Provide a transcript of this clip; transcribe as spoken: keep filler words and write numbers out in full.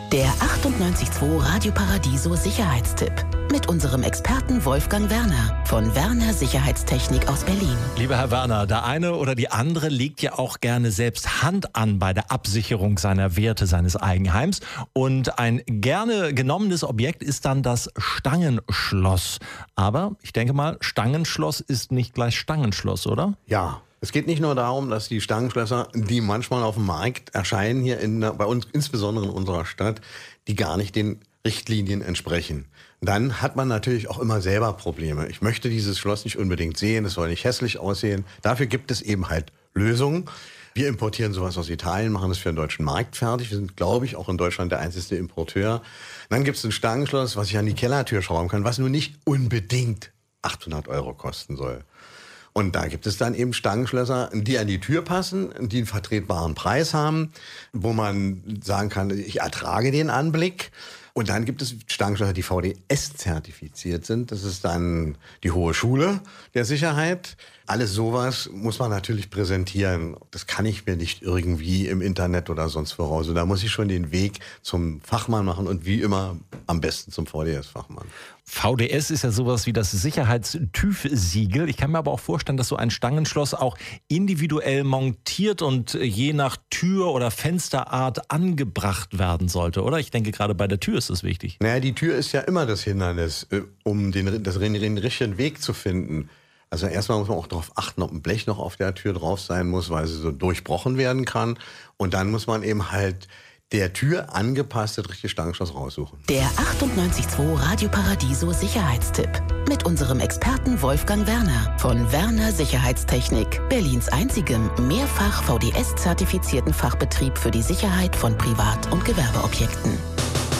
Der achtundneunzig Komma zwei Radio Paradiso Sicherheitstipp mit unserem Experten Wolfgang Werner von Werner Sicherheitstechnik aus Berlin. Lieber Herr Werner, der eine oder die andere legt ja auch gerne selbst Hand an bei der Absicherung seiner Werte seines Eigenheims. Und ein gerne genommenes Objekt ist dann das Stangenschloss. Aber ich denke mal, Stangenschloss ist nicht gleich Stangenschloss, oder? Ja. Es geht nicht nur darum, dass die Stangenschlösser, die manchmal auf dem Markt erscheinen, hier in, bei uns, insbesondere in unserer Stadt, die gar nicht den Richtlinien entsprechen. Dann hat man natürlich auch immer selber Probleme. Ich möchte dieses Schloss nicht unbedingt sehen, es soll nicht hässlich aussehen. Dafür gibt es eben halt Lösungen. Wir importieren sowas aus Italien, machen das für den deutschen Markt fertig. Wir sind, glaube ich, auch in Deutschland der einzige Importeur. Dann gibt es ein Stangenschloss, was ich an die Kellertür schrauben kann, was nur nicht unbedingt achthundert Euro kosten soll. Und da gibt es dann eben Stangenschlösser, die an die Tür passen, die einen vertretbaren Preis haben, wo man sagen kann, ich ertrage den Anblick. Und dann gibt es Stangenschlösser, die V D S-zertifiziert sind. Das ist dann die Hohe Schule der Sicherheit. Alles sowas muss man natürlich präsentieren. Das kann ich mir nicht irgendwie im Internet oder sonst voraus. Also da muss ich schon den Weg zum Fachmann machen und wie immer am besten zum V D S-Fachmann. V D S ist ja sowas wie das Sicherheits-TÜV-Siegel. Ich kann mir aber auch vorstellen, dass so ein Stangenschloss auch individuell montiert und je nach Tür- oder Fensterart angebracht werden sollte, oder? Ich denke, gerade bei der Tür ist das wichtig. Naja, die Tür ist ja immer das Hindernis, um den, das, den richtigen Weg zu finden. Also erstmal muss man auch darauf achten, ob ein Blech noch auf der Tür drauf sein muss, weil sie so durchbrochen werden kann. Und dann muss man eben halt der Tür angepasst das richtige Stangenschloss raussuchen. Der achtundneunzig Komma zwei Radio Paradiso Sicherheitstipp mit unserem Experten Wolfgang Werner von Werner Sicherheitstechnik, Berlins einzigem mehrfach V D S-zertifizierten Fachbetrieb für die Sicherheit von Privat- und Gewerbeobjekten.